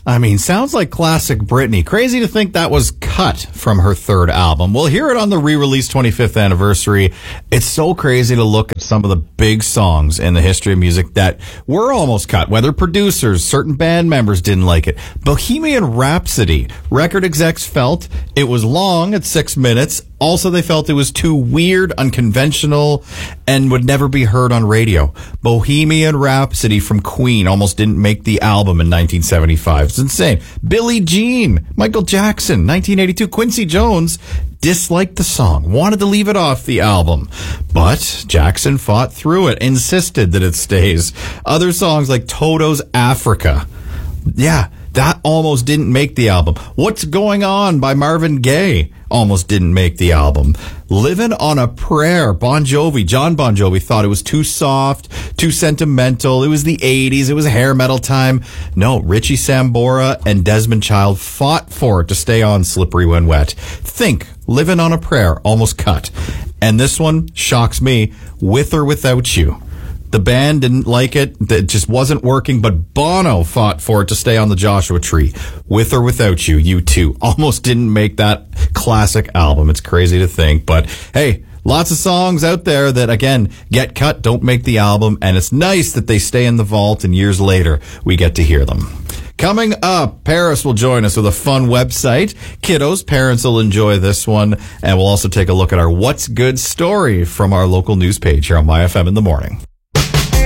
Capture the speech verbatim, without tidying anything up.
I mean, sounds like classic Britney. Crazy to think that was cut from her third album. We'll hear it on the re-release twenty-fifth anniversary. It's so crazy to look at some of the big songs in the history of music that were almost cut, whether producers, certain band members didn't like it. Bohemian Rhapsody, record execs felt it was long at six minutes. Also, they felt it was too weird, unconventional, and would never be heard on radio. Bohemian Rhapsody from Queen almost didn't make the album in nineteen seventy-five. It's insane. Billie Jean, Michael Jackson, nineteen eighty-two. Quincy Jones disliked the song, wanted to leave it off the album. But Jackson fought through it, insisted that it stays. Other songs like Toto's Africa. Yeah, that almost didn't make the album. What's Going On by Marvin Gaye almost didn't make the album. Living on a Prayer, Bon Jovi, John Bon Jovi thought it was too soft, too sentimental. It was the eighties. It was hair metal time. No, Richie Sambora and Desmond Child fought for it to stay on Slippery When Wet. Think, Living on a Prayer, almost cut. And this one shocks me, With or Without You. The band didn't like it. It just wasn't working, but Bono fought for it to stay on the Joshua Tree. With or Without You, U two almost didn't make that classic album. It's crazy to think, but hey, lots of songs out there that, again, get cut, don't make the album, and it's nice that they stay in the vault, and years later, we get to hear them. Coming up, Paris will join us with a fun website. Kiddos, parents will enjoy this one, and we'll also take a look at our What's Good story from our local news page here on My F M in the morning.